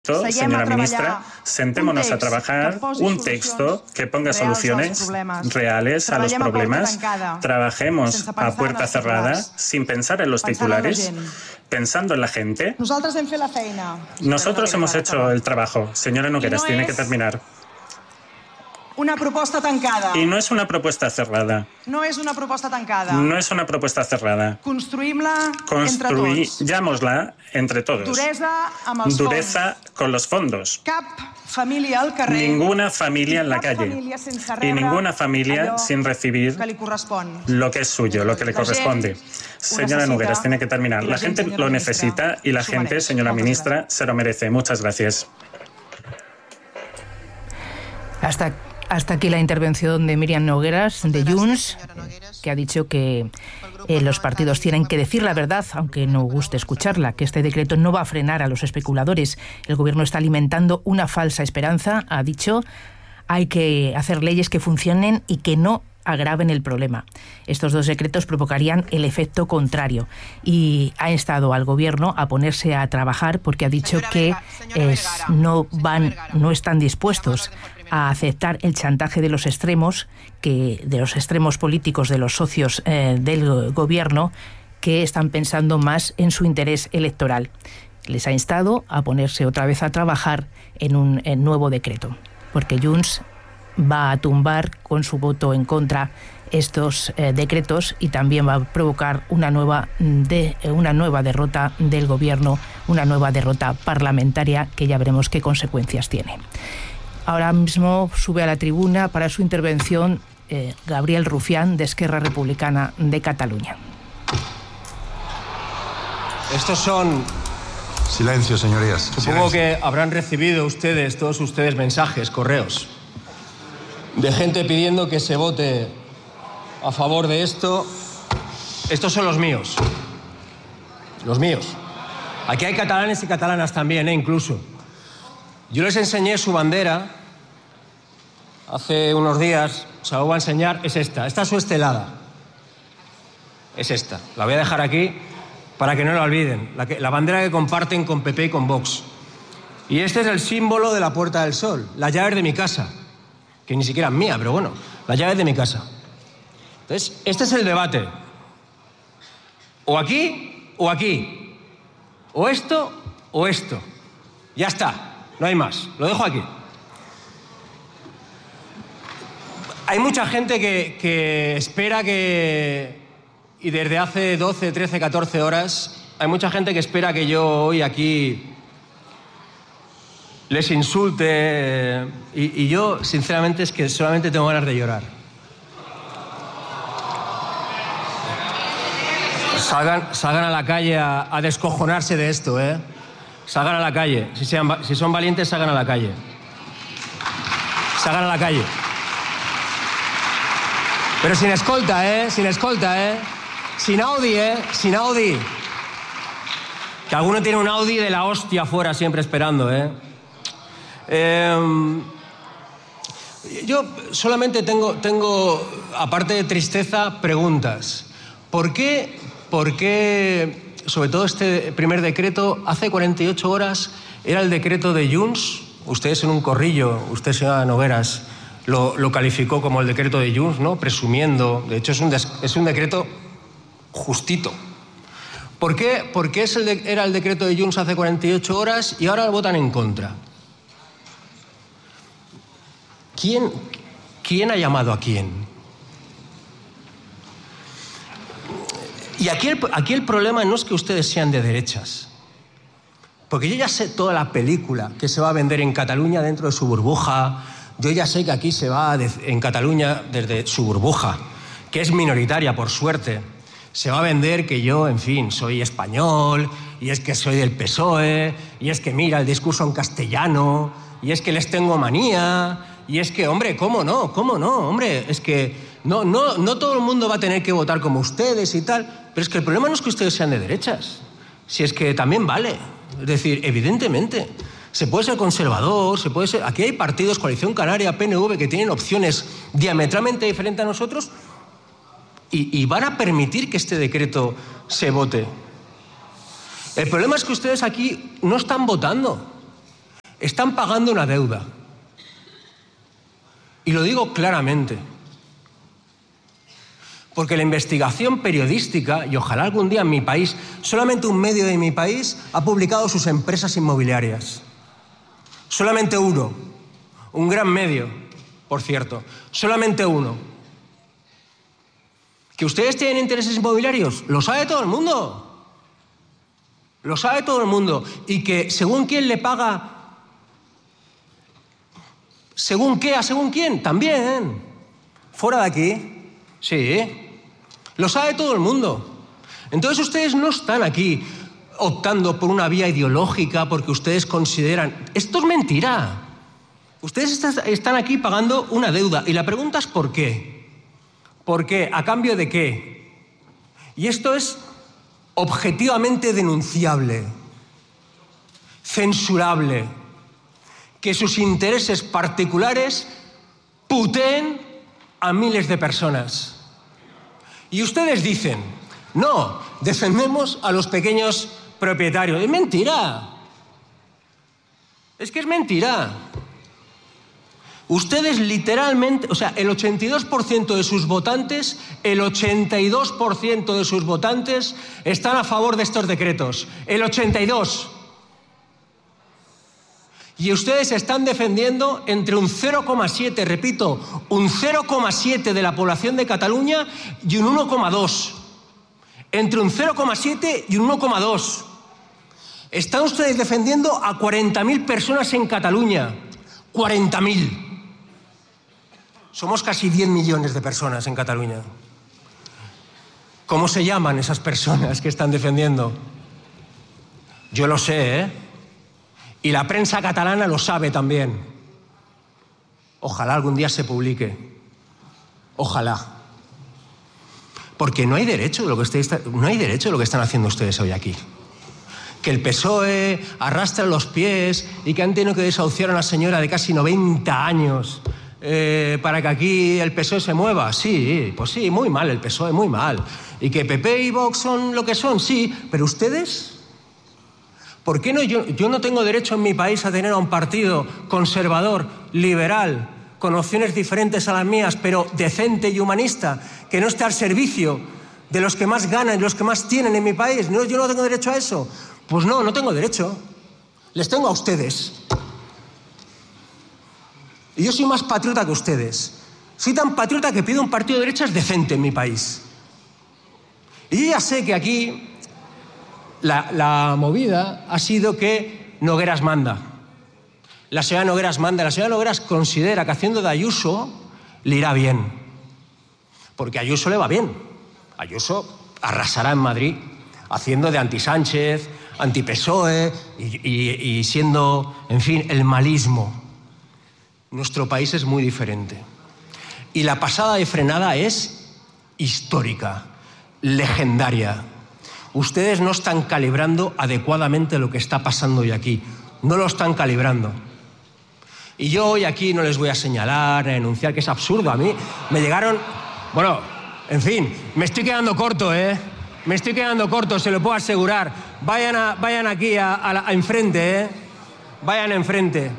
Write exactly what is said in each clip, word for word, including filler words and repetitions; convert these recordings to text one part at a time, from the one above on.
Señora ministra, sentémonos a trabajar un texto que ponga soluciones reales a los problemas. Trabajemos a puerta cerrada, sin pensar en los titulares, pensando en la gente. Nosotros hemos hecho el trabajo. Señora Nogueras, tiene que terminar. Una propuesta tancada. Y no es una propuesta cerrada. No es una propuesta tancada. No es una propuesta cerrada. Construïm-la entre tots. Construyámosla entre todos. Duresa amb els Dureza fons. con los fondos. Cap família al carrer. Ninguna familia en la Cap calle. família sense Y rebre ninguna familia allò sin recibir que li correspon. lo que es suyo, lo que le La gent corresponde. Señora necesita, Nogueras, tiene que terminar. y La la gent, gente señora lo ministra, necesita y la s'ho gente, mereix. señora Moltes ministra, se lo merece. Muchas gracias. Hasta, hasta aquí la intervención de Míriam Nogueras, de Junts, que ha dicho que eh, los partidos tienen que decir la verdad, aunque no guste escucharla, que este decreto no va a frenar a los especuladores. El gobierno está alimentando una falsa esperanza, ha dicho. Hay que hacer leyes que funcionen y que no agraven el problema. Estos dos decretos provocarían el efecto contrario y ha instado al gobierno a ponerse a trabajar porque ha dicho Señora que Verga, señora es, Vergara, no señora van, Vergara. no están dispuestos Vamos a hablar de a aceptar el chantaje de los extremos, que de los extremos políticos de los socios eh, del gobierno, que están pensando más en su interés electoral. Les ha instado a ponerse otra vez a trabajar en un en nuevo decreto, porque Junts va a tumbar con su voto en contra estos eh, decretos y también va a provocar una nueva de una nueva derrota del gobierno, una nueva derrota parlamentaria que ya veremos qué consecuencias tiene. Ahora mismo sube a la tribuna para su intervención eh, Gabriel Rufián, de Esquerra Republicana de Cataluña. Estos son... Silencio, señorías. Supongo Silencio. que habrán recibido ustedes, todos ustedes, mensajes, correos, de gente pidiendo que se vote a favor de esto. Estos son los míos. Los míos. Aquí hay catalanes y catalanas también, ¿eh? Incluso. Yo les enseñé su bandera hace unos días, se la voy a enseñar, es esta. Esta es su estelada. Es esta. La voy a dejar aquí para que no la olviden. La, que, la bandera que comparten con P P y con Vox. Y este es el símbolo de la Puerta del Sol, las llaves de mi casa, que ni siquiera es mía, pero bueno, las llaves de mi casa. Entonces, este es el debate. O aquí, o aquí. O esto, o esto. Ya está. No hay más. Lo dejo aquí. Hay mucha gente que, que espera que... Y desde hace doce, trece, catorce horas, hay mucha gente que espera que yo hoy aquí les insulte. Y, y yo, sinceramente, es que solamente tengo ganas de llorar. Salgan, salgan a la calle a, a descojonarse de esto, ¿eh? Salgan a la calle. Si, sean, si son valientes, salgan a la calle. Salgan a la calle. Pero sin escolta, ¿eh? Sin escolta, ¿eh? Sin Audi, ¿eh? Sin Audi. Que alguno tiene un Audi de la hostia afuera siempre esperando, ¿eh? eh yo solamente tengo, tengo, aparte de tristeza, preguntas. ¿Por qué, por qué, sobre todo este primer decreto, hace cuarenta y ocho horas era el decreto de Junts? Ustedes en un corrillo, usted, señora Nogueras, lo, lo calificó como el decreto de Junts, ¿no? Presumiendo. De hecho, es un, des, es un decreto justito. ¿Por qué, por qué es el de, era el decreto de Junts hace cuarenta y ocho horas y ahora votan en contra? ¿Quién, quién ha llamado a quién? Y aquí el, aquí el problema no es que ustedes sean de derechas. Porque yo ya sé toda la película que se va a vender en Cataluña dentro de su burbuja. Yo ya sé que aquí se va de, en Cataluña desde su burbuja, que es minoritaria, por suerte. Se va a vender que yo, en fin, soy español, y es que soy del P S O E, y es que mira el discurso en castellano, y es que les tengo manía, y es que, hombre, ¿cómo no? ¿Cómo no? Hombre, es que no, no, no todo el mundo va a tener que votar como ustedes y tal, pero es que el problema no es que ustedes sean de derechas, si es que también vale. Es decir, evidentemente, se puede ser conservador, se puede ser... Aquí hay partidos, Coalición Canaria, P N V, que tienen opciones diametralmente diferentes a nosotros y, y van a permitir que este decreto se vote. El problema es que ustedes aquí no están votando. están pagando una deuda. Y lo digo claramente. Porque la investigación periodística, y ojalá algún día en mi país, solamente un medio de mi país ha publicado sus empresas inmobiliarias. Solamente uno. Un gran medio, por cierto. Solamente uno. ¿Que ustedes tienen intereses inmobiliarios? Lo sabe todo el mundo. Lo sabe todo el mundo. Y que según quién le paga... ¿Según qué? ¿A según quién? También. Fuera de aquí. Sí. Lo sabe todo el mundo. Entonces ustedes no están aquí optando por una vía ideológica porque ustedes consideran... Esto es mentira. Ustedes están aquí pagando una deuda. Y la pregunta es ¿por qué? ¿Por qué? ¿A cambio de qué? Y esto es objetivamente denunciable, censurable, que sus intereses particulares puteen a miles de personas. Y ustedes dicen, no, defendemos a los pequeños propietarios. Es mentira. Es que es mentira. Ustedes literalmente, o sea, el ochenta y dos por ciento de sus votantes, el ochenta y dos por ciento de sus votantes están a favor de estos decretos. El ochenta y dos por ciento. Y ustedes están defendiendo entre un cero coma siete, repito, un cero coma siete de la población de Cataluña y un uno coma dos. Entre un cero coma siete y un uno coma dos. Están ustedes defendiendo a cuarenta mil personas en Cataluña. cuarenta mil. Somos casi diez millones de personas en Cataluña. ¿Cómo se llaman esas personas que están defendiendo? Yo lo sé, ¿eh? Y la prensa catalana lo sabe también. Ojalá algún día se publique. Ojalá. Porque no hay derecho de lo que ustedes, no hay derecho de lo que están haciendo ustedes hoy aquí. Que el P S O E arrastra los pies y que han tenido que desahuciar a una señora de casi noventa años eh, para que aquí el P S O E se mueva. Sí, pues sí, muy mal el P S O E, muy mal. Y que P P y Vox son lo que son, sí. Pero ustedes... ¿Por qué no? Yo, yo no tengo derecho en mi país a tener a un partido conservador, liberal, con opciones diferentes a las mías, pero decente y humanista, que no esté al servicio de los que más ganan y los que más tienen en mi país. ¿No? Yo no tengo derecho a eso. Pues no, no tengo derecho. Les tengo a ustedes. Y yo soy más patriota que ustedes. Soy tan patriota que pido un partido de derechas decente en mi país. Y yo ya sé que aquí... La, la movida ha sido que Nogueras manda. La señora Nogueras manda. La señora Nogueras considera que haciendo de Ayuso le irá bien. Porque a Ayuso le va bien. Ayuso arrasará en Madrid haciendo de anti-Sánchez, anti-P S O E y, y, y siendo, en fin, el malismo. Nuestro país es muy diferente. Y la pasada de frenada es histórica, legendaria. Ustedes no están calibrando adecuadamente lo que está pasando hoy aquí. No lo están calibrando. Y yo hoy aquí no les voy a señalar, a denunciar, que es absurdo. A mí me llegaron... Bueno, en fin, me estoy quedando corto, ¿eh? Me estoy quedando corto, se lo puedo asegurar. Vayan, a, vayan aquí a, a, a enfrente, ¿eh? Vayan enfrente.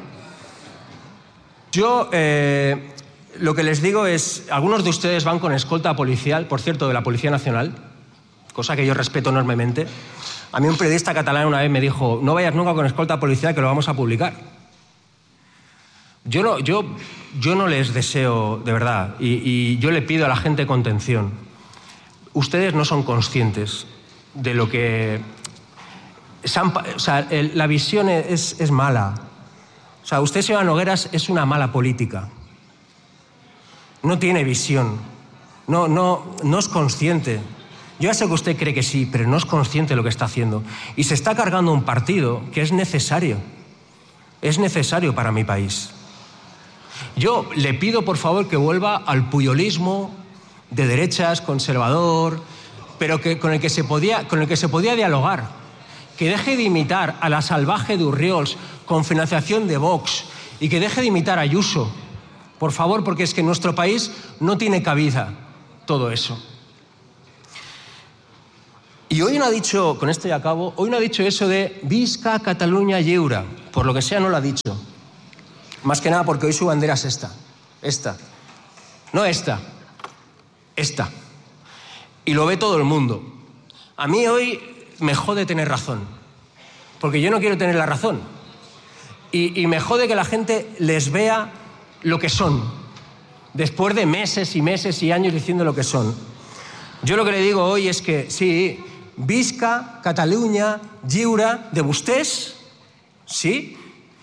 Yo eh, lo que les digo es... Algunos de ustedes van con escolta policial, por cierto, de la Policía Nacional, cosa que yo respeto enormemente. A mí un periodista catalán una vez me dijo, no vayas nunca con escolta policial que lo vamos a publicar. Yo no, yo, yo no les deseo, de verdad, y, y yo le pido a la gente contención. Ustedes no son conscientes de lo que... O sea, el, la visión es, es mala. O sea, usted, señora Nogueras, es una mala política. No tiene visión. No, no, no es consciente. Yo ya sé que usted cree que sí, pero no es consciente de lo que está haciendo. Y se está cargando un partido que es necesario. Es necesario para mi país. Yo le pido, por favor, que vuelva al puyolismo de derechas, conservador, pero que, con, el que se podía, con el que se podía dialogar. Que deje de imitar a la salvaje de Urriols con financiación de Vox y que deje de imitar a Ayuso. Por favor, porque es que en nuestro país no tiene cabida todo eso. Y hoy no ha dicho, con esto ya acabo, hoy no ha dicho eso de Visca Catalunya lliure. Por lo que sea no lo ha dicho. Más que nada porque hoy su bandera es esta. Esta. No esta. Esta. Y lo ve todo el mundo. A mí hoy me jode tener razón. Porque yo no quiero tener la razón. Y, y me jode que la gente les vea lo que son. Después de meses y meses y años diciendo lo que son. Yo lo que le digo hoy es que sí, Visca Catalunya lliure de vostès, sí,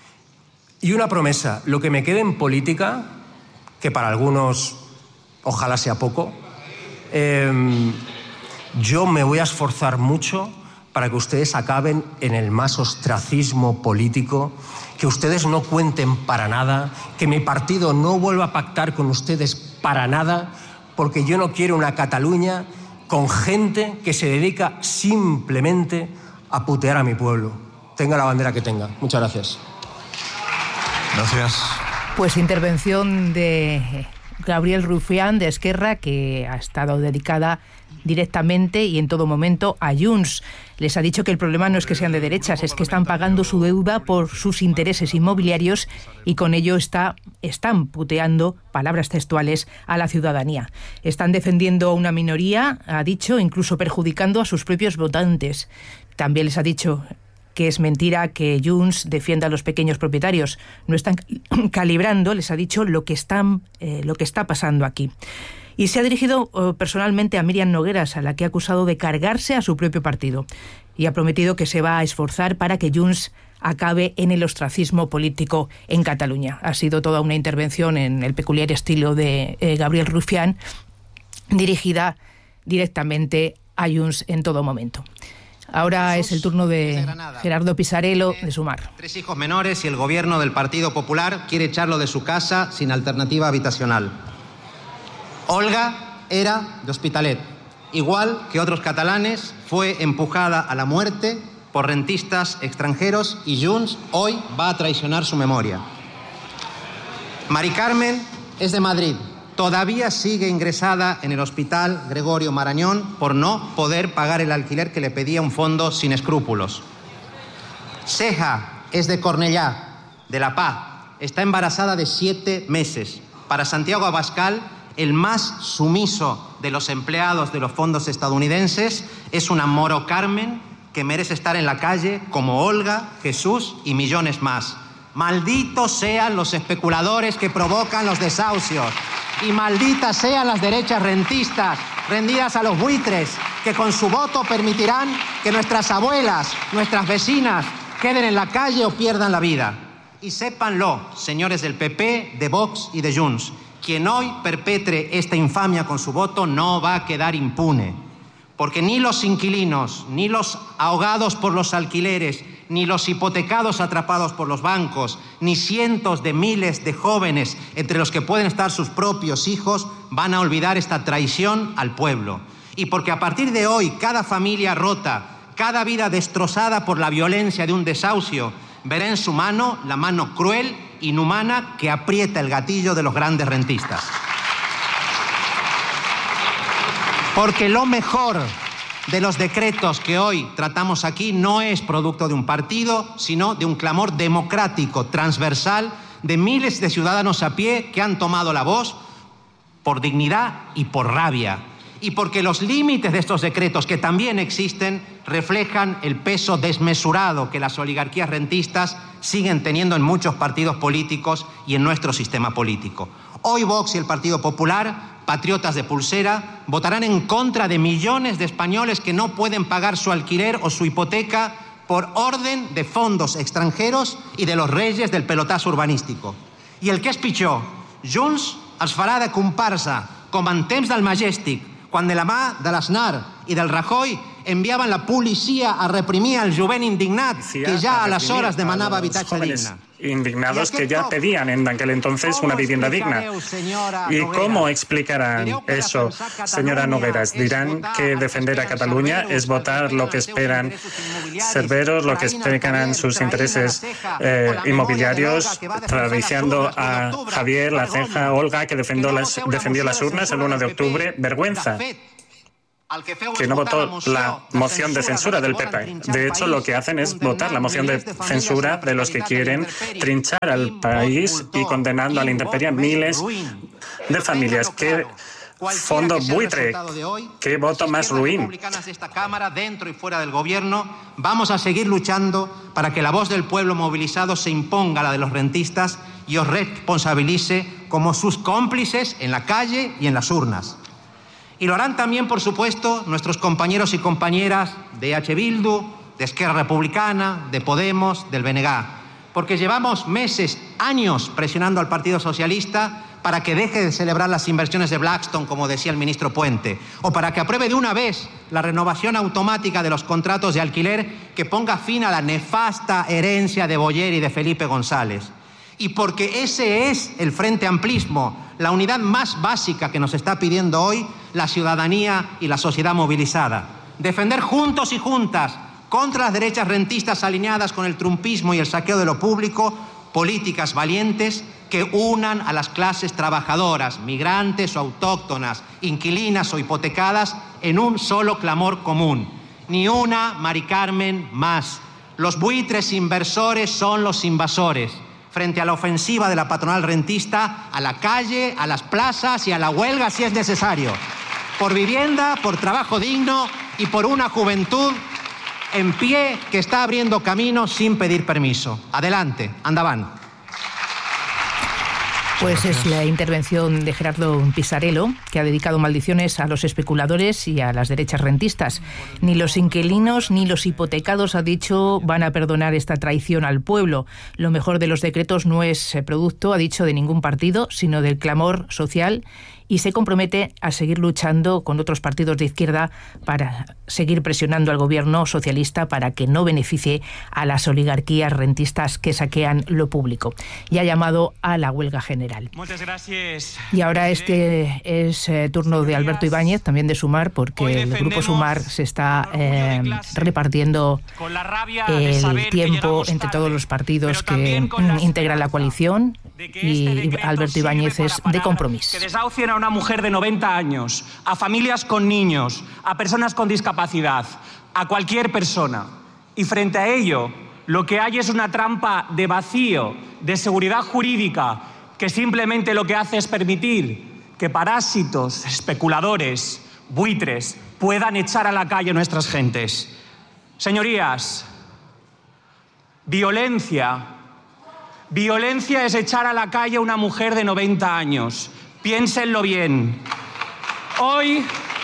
y una promesa, lo que me quede en política, que para algunos ojalá sea poco, eh, yo me voy a esforzar mucho para que ustedes acaben en el más ostracismo político, que ustedes no cuenten para nada, que mi partido no vuelva a pactar con ustedes para nada, porque yo no quiero una Cataluña con gente que se dedica simplemente a putear a mi pueblo. Tenga la bandera que tenga. Muchas gracias. Gracias. Pues intervención de Gabriel Rufián de Esquerra, que ha estado dedicada directamente y en todo momento a Junts. Les ha dicho que el problema no es que sean de derechas, es que están pagando su deuda por sus intereses inmobiliarios y con ello está, están puteando, palabras textuales, a la ciudadanía. Están defendiendo a una minoría, ha dicho, incluso perjudicando a sus propios votantes. También les ha dicho que es mentira que Junts defienda a los pequeños propietarios. No están calibrando, les ha dicho, lo que, están, eh, lo que está pasando aquí. Y se ha dirigido uh, personalmente a Míriam Nogueras, a la que ha acusado de cargarse a su propio partido. Y ha prometido que se va a esforzar para que Junts acabe en el ostracismo político en Cataluña. Ha sido toda una intervención en el peculiar estilo de eh, Gabriel Rufián, dirigida directamente a Junts en todo momento. Ahora Jesús, es el turno de Gerardo Pisarello de Sumar. Tres hijos menores y el gobierno del Partido Popular quiere echarlo de su casa sin alternativa habitacional. Olga era de Hospitalet. Igual que otros catalanes, fue empujada a la muerte por rentistas extranjeros y Junts hoy va a traicionar su memoria. Mari Carmen es de Madrid. Todavía sigue ingresada en el Hospital Gregorio Marañón por no poder pagar el alquiler que le pedía un fondo sin escrúpulos. Ceja es de Cornellá, de La Paz. Está embarazada de siete meses. Para Santiago Abascal, el más sumiso de los empleados de los fondos estadounidenses es una Moro Carmen que merece estar en la calle como Olga, Jesús y millones más. Malditos sean los especuladores que provocan los desahucios y malditas sean las derechas rentistas rendidas a los buitres que con su voto permitirán que nuestras abuelas, nuestras vecinas queden en la calle o pierdan la vida. Y sépanlo, señores del P P, de Vox y de Junts, quien hoy perpetre esta infamia con su voto no va a quedar impune, porque ni los inquilinos, ni los ahogados por los alquileres, ni los hipotecados atrapados por los bancos, ni cientos de miles de jóvenes, entre los que pueden estar sus propios hijos, van a olvidar esta traición al pueblo. Y porque a partir de hoy, cada familia rota, cada vida destrozada por la violencia de un desahucio, verá en su mano la mano cruel, inhumana, que aprieta el gatillo de los grandes rentistas. Porque lo mejor de los decretos que hoy tratamos aquí no es producto de un partido, sino de un clamor democrático, transversal, de miles de ciudadanos a pie que han tomado la voz por dignidad y por rabia. Y porque los límites de estos decretos, que también existen, reflejan el peso desmesurado que las oligarquías rentistas siguen teniendo en muchos partidos políticos y en nuestro sistema político. Hoy Vox y el Partido Popular, patriotas de pulsera, votarán en contra de millones de españoles que no pueden pagar su alquiler o su hipoteca por orden de fondos extranjeros y de los reyes del pelotazo urbanístico. I el que és pitjor, Junts els farà de comparsa, com en temps del Majestic, quan de la mà de l'Aznar i del Rajoy enviaven la policia a reprimir al jovent indignat que ja aleshores demanava habitatge digne. Indignados que ya pedían en aquel entonces una vivienda digna. ¿Y cómo explicarán eso, señora Nogueras? Dirán que defender a Cataluña es votar lo que esperan Cerveros, lo que esperan sus intereses eh, inmobiliarios, tradicionando a Javier, La Ceja, Olga, que defendió las, defendió las urnas el uno de octubre. Vergüenza. que no votó la moción de censura del P P. De hecho, lo que hacen es votar la moción de censura de los que quieren trinchar al país y condenando a la intemperie a miles de familias. ¿Qué fondo buitre? ¿Qué voto más ruin? Republicanas de esta Cámara, dentro y fuera del Gobierno, vamos a seguir luchando para que la voz del pueblo movilizado se imponga a la de los rentistas y os responsabilice como sus cómplices en la calle y en las urnas. Y lo harán también, por supuesto, nuestros compañeros y compañeras de H. Bildu, de Esquerra Republicana, de Podemos, del B N G, porque llevamos meses, años presionando al Partido Socialista para que deje de celebrar las inversiones de Blackstone, como decía el ministro Puente, o para que apruebe de una vez la renovación automática de los contratos de alquiler que ponga fin a la nefasta herencia de Boyer y de Felipe González. Y porque ese es el Frente Amplismo, la unidad más básica que nos está pidiendo hoy la ciudadanía y la sociedad movilizada. Defender juntos y juntas, contra las derechas rentistas alineadas con el trumpismo y el saqueo de lo público, políticas valientes que unan a las clases trabajadoras, migrantes o autóctonas, inquilinas o hipotecadas, en un solo clamor común. Ni una Mari Carmen más. Los buitres inversores son los invasores. Frente a la ofensiva de la patronal rentista, a la calle, a las plazas y a la huelga si es necesario. Por vivienda, por trabajo digno y por una juventud en pie que está abriendo camino sin pedir permiso. Adelante, andaban. Pues es la intervención de Gerardo Pisarello, que ha dedicado maldiciones a los especuladores y a las derechas rentistas. Ni los inquilinos ni los hipotecados, ha dicho, van a perdonar esta traición al pueblo. Lo mejor de los decretos no es producto, ha dicho, de ningún partido, sino del clamor social, y se compromete a seguir luchando con otros partidos de izquierda para seguir presionando al gobierno socialista para que no beneficie a las oligarquías rentistas que saquean lo público. Y ha llamado a la huelga general. Muchas gracias. Y ahora este es eh, turno de Alberto Ibáñez, también de Sumar, porque el Grupo Sumar se está eh, repartiendo el tiempo entre todos los partidos que integran la coalición, y Alberto Ibáñez es de Compromís. Que desahucien a una mujer de noventa años, a familias con niños, a personas con discapacidad, a cualquier persona. Y frente a ello, lo que hay es una trampa de vacío, de seguridad jurídica, que simplemente lo que hace es permitir que parásitos, especuladores, buitres, puedan echar a la calle a nuestras gentes. Señorías, violencia... Violencia es echar a la calle a una mujer de noventa años. Piénsenlo bien. Hoy,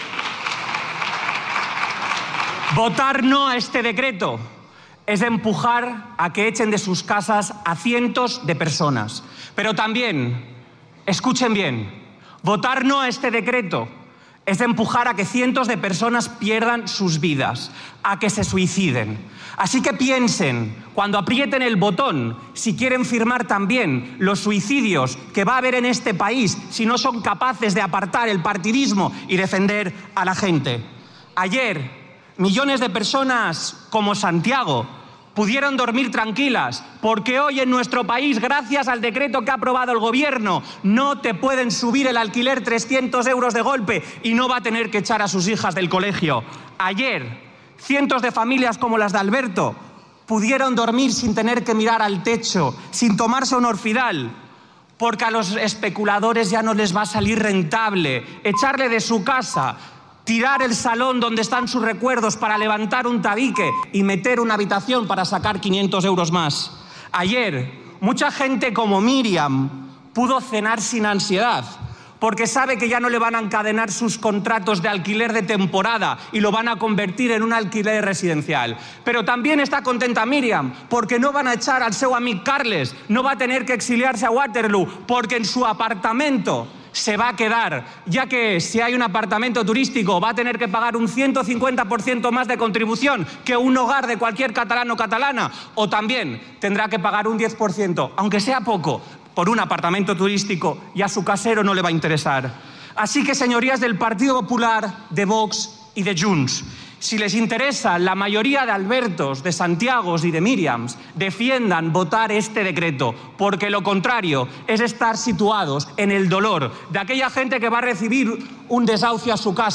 votar no a este decreto es empujar a que echen de sus casas a cientos de personas. Pero también, escuchen bien, votar no a este decreto es empujar a que cientos de personas pierdan sus vidas, a que se suiciden. Así que piensen, cuando aprieten el botón, si quieren firmar también los suicidios que va a haber en este país si no son capaces de apartar el partidismo y defender a la gente. Ayer, millones de personas como Santiago pudieron dormir tranquilas, porque hoy en nuestro país, gracias al decreto que ha aprobado el Gobierno, no te pueden subir el alquiler trescientos euros de golpe y no va a tener que echar a sus hijas del colegio. Ayer, cientos de familias como las de Alberto pudieron dormir sin tener que mirar al techo, sin tomarse un Orfidal, porque a los especuladores ya no les va a salir rentable echarle de su casa, tirar el salón donde están sus recuerdos para levantar un tabique y meter una habitación para sacar quinientos euros más. Ayer, mucha gente como Miriam pudo cenar sin ansiedad, porque sabe que ya no le van a encadenar sus contratos de alquiler de temporada y lo van a convertir en un alquiler residencial. Pero también está contenta Miriam, porque no van a echar al seu amic Carles, no va a tener que exiliarse a Waterloo, porque en su apartamento se va a quedar, ya que si hay un apartamento turístico va a tener que pagar un ciento cincuenta por ciento más de contribución que un hogar de cualquier catalán o catalana, o también tendrá que pagar un diez por ciento, aunque sea poco, por un apartamento turístico, y a su casero no le va a interesar. Así que, señorías del Partido Popular, de Vox y de Junts, si les interesa, la mayoría de Albertos, de Santiagos y de Miriams defiendan votar este decreto, porque lo contrario es estar situados en el dolor de aquella gente que va a recibir un desahucio a su casa,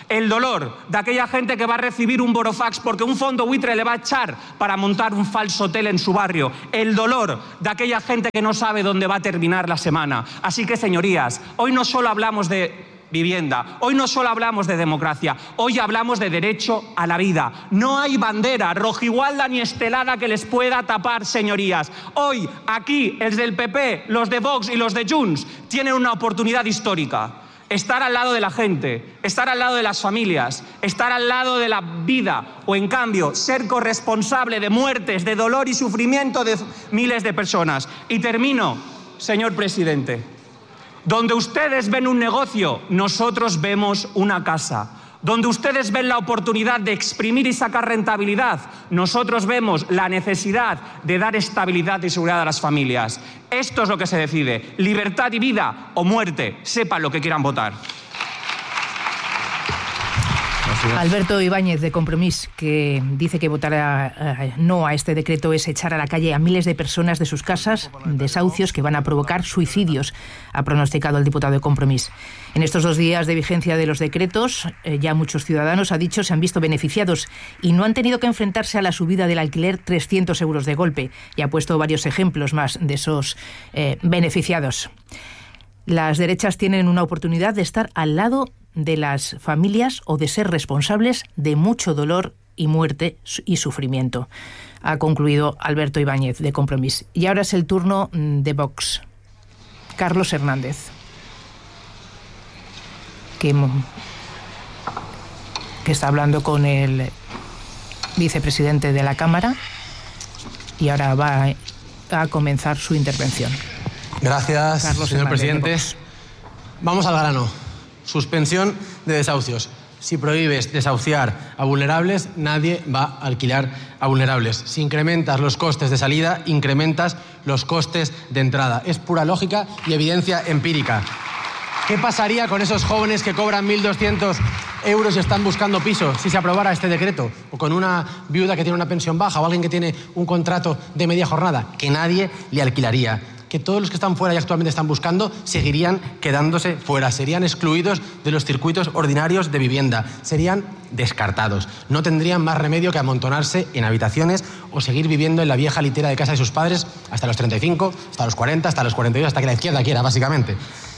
El dolor de aquella gente que va a recibir un burofax porque un fondo buitre le va a echar para montar un falso hotel en su barrio. El dolor de aquella gente que no sabe dónde va a terminar la semana. Así que, señorías, hoy no solo hablamos de vivienda, hoy no solo hablamos de democracia, hoy hablamos de derecho a la vida. No hay bandera rojigualda ni estelada que les pueda tapar, señorías. Hoy, aquí, el del P P, los de Vox y los de Junts tienen una oportunidad histórica. Estar al lado de la gente, estar al lado de las familias, estar al lado de la vida o, en cambio, ser corresponsable de muertes, de dolor y sufrimiento de miles de personas. Y termino, señor presidente. Donde ustedes ven un negocio, nosotros vemos una casa. Donde ustedes ven la oportunidad de exprimir y sacar rentabilidad, nosotros vemos la necesidad de dar estabilidad y seguridad a las familias. Esto es lo que se decide. Libertad y vida o muerte. Sepan lo que quieran votar. Alberto Ibáñez, de Compromís, que dice que votar a, a, no a este decreto es echar a la calle a miles de personas de sus casas, desahucios que van a provocar suicidios, ha pronosticado el diputado de Compromís. En estos dos días de vigencia de los decretos, eh, ya muchos ciudadanos, ha dicho, se han visto beneficiados y no han tenido que enfrentarse a la subida del alquiler trescientos euros de golpe. Y ha puesto varios ejemplos más de esos eh, beneficiados. Las derechas tienen una oportunidad de estar al lado de las familias o de ser responsables de mucho dolor y muerte y sufrimiento, ha concluido Alberto Ibáñez, de Compromís. Y ahora es el turno de Vox. Carlos Hernández, que, que está hablando con el vicepresidente de la Cámara y ahora va a comenzar su intervención. Gracias, Carlos señor Hernández, presidente. Vamos al grano. Suspensión de desahucios. Si prohíbes desahuciar a vulnerables, nadie va a alquilar a vulnerables. Si incrementas los costes de salida, incrementas los costes de entrada. Es pura lógica y evidencia empírica. ¿Qué pasaría con esos jóvenes que cobran mil doscientos euros y están buscando piso si se aprobara este decreto? O con una viuda que tiene una pensión baja o alguien que tiene un contrato de media jornada. Que nadie le alquilaría. Que todos los que están fuera y actualmente están buscando seguirían quedándose fuera, serían excluidos de los circuitos ordinarios de vivienda, serían descartados. No tendrían más remedio que amontonarse en habitaciones o seguir viviendo en la vieja litera de casa de sus padres hasta los treinta y cinco, hasta los cuarenta, hasta los cuarenta y dos, hasta que la izquierda quiera, básicamente.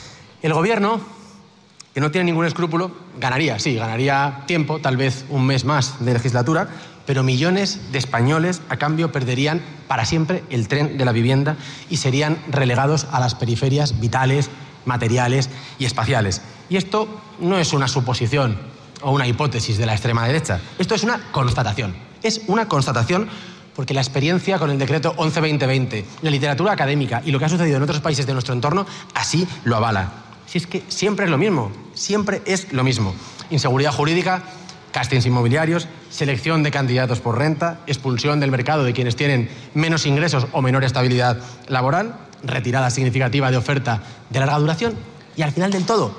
El gobierno, que no tiene ningún escrúpulo, ganaría, sí, ganaría tiempo, tal vez un mes más de legislatura, pero millones de españoles a cambio perderían para siempre el tren de la vivienda y serían relegados a las periferias vitales, materiales y espaciales. Y esto no es una suposición o una hipótesis de la extrema derecha, esto es una constatación. Es una constatación porque la experiencia con el decreto once barra veinte veinte, la literatura académica y lo que ha sucedido en otros países de nuestro entorno así lo avala. Si es que siempre es lo mismo, siempre es lo mismo. Inseguridad jurídica, castings inmobiliarios, selección de candidatos por renta, expulsión del mercado de quienes tienen menos ingresos o menor estabilidad laboral, retirada significativa de oferta de larga duración y al final del todo,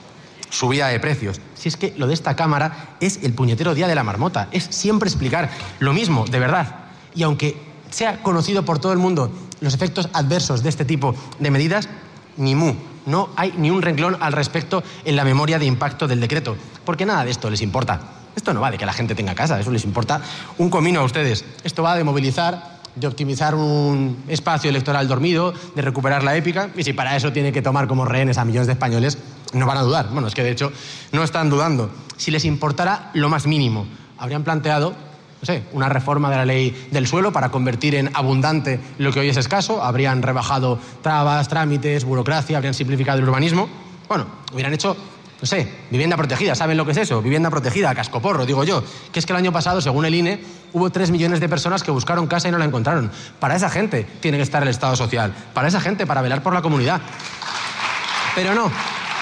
subida de precios. Si es que lo de esta Cámara es el puñetero día de la marmota, es siempre explicar lo mismo, de verdad. Y aunque sea conocido por todo el mundo los efectos adversos de este tipo de medidas, ni mu. No hay ni un renglón al respecto en la memoria de impacto del decreto, porque nada de esto les importa. Esto no va de que la gente tenga casa, eso les importa un comino a ustedes. Esto va de movilizar, de optimizar un espacio electoral dormido, de recuperar la épica, y si para eso tiene que tomar como rehenes a millones de españoles, no van a dudar. Bueno, es que de hecho no están dudando. Si les importara lo más mínimo, habrían planteado, no sé, una reforma de la ley del suelo para convertir en abundante lo que hoy es escaso, habrían rebajado trabas, trámites, burocracia, habrían simplificado el urbanismo. Bueno, hubieran hecho, no sé, vivienda protegida. ¿Saben lo que es eso? Vivienda protegida, cascoporro, digo yo. Que es que el año pasado, según el I N E, hubo tres millones de personas que buscaron casa y no la encontraron. Para esa gente tiene que estar el Estado social. Para esa gente, para velar por la comunidad. Pero no.